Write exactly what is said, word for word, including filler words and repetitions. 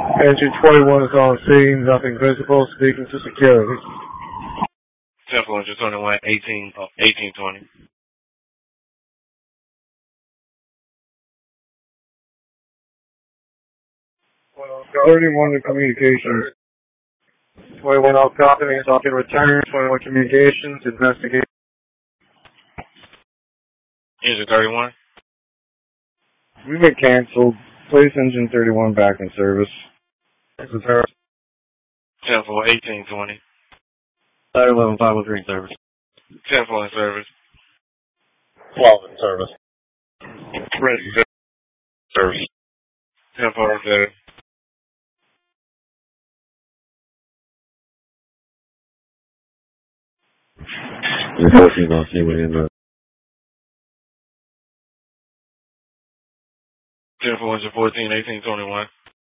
Engine twenty-one is on scene, nothing visible, speaking to security. Temple Engine twenty-one, eighteen, oh, eighteen twenty. thirty-one to communications. twenty-one off copy, talking return, twenty-one communications, investigate. Engine thirty-one? We've been canceled. Place engine thirty-one back in service. This is her. Temple eighteen twenty. Side eleven five oh three in service. Temple in service. twelve in service. Ready. Service. Temple in service. fourteen on scene within the Temple Engine fourteen, eighteen twenty-one.